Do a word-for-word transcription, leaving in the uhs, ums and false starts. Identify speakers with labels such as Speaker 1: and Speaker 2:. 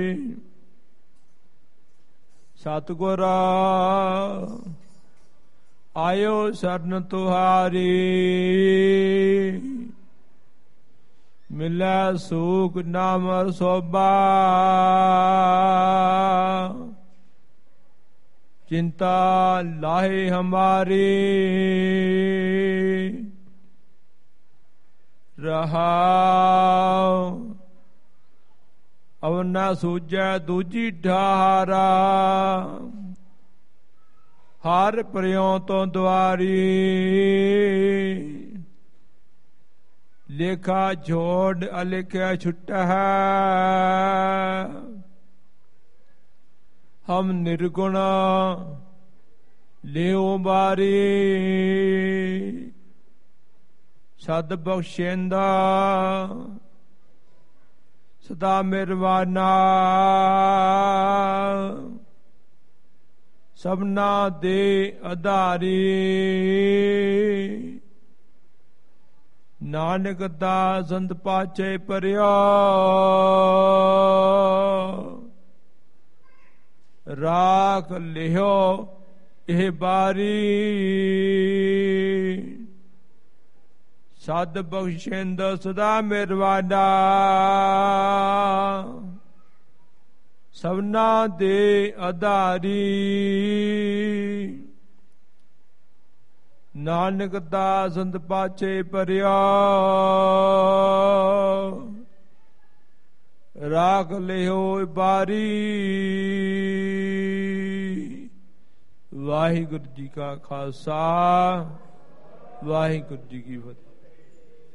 Speaker 1: ਸਤਿਗੁਰ ਆਇਓ ਸਰਨ ਤੁਹਾਰੀ, ਮਿਲੈ ਸੂਖ ਨਾਮ ਸੋਭਾ, ਚਿੰਤਾ ਲਾਹੇ ਹਮਾਰੀ। ਰਹਾਉ ਅਵ ਨਾ ਸੂਝੈ ਦੂਜੀ ਠਾਰਾ, ਹਰ ਪ੍ਰਿਉ ਤੋਂ ਦੁਆਰੀ। ਲੇਖਾ ਛੋੜ ਅਲਿਖਿਆ ਛੁਟੈ, ਹਮ ਨਿਰਗੁਣ ਲਿਓ ਬਾਰੀ। ਸਦ ਬਖਸ਼ੇਂਦਾ ਸਦਾ ਮਿਹਰਬਾਨਾ, ਸਭਨਾ ਦੇ ਆਧਾਰੀ। ਨਾਨਕ ਦਾ ਸੰਤ ਪਾਛੇ ਪਰਿਆ, ਰਾਖ ਲਿਓ ਇਹ ਬਾਰੀ। ਸਦ ਬਖਸ਼ਿੰਦ ਸਦਾ ਮਿਹਰਬਾਨਾ, ਸਭਨਾ ਦੇ ਆਧਾਰੀ। ਨਾਨਕ ਦਾ ਸੰਤ ਪਾਛੇ ਪਰਿਆ, ਰਾਖ ਲਿਓ ਬਾਰੀ। ਵਾਹਿਗੁਰੂ ਜੀ ਕਾ ਖਾਲਸਾ, ਵਾਹਿਗੁਰੂ ਜੀ ਕੀ ਫਤਿਹ।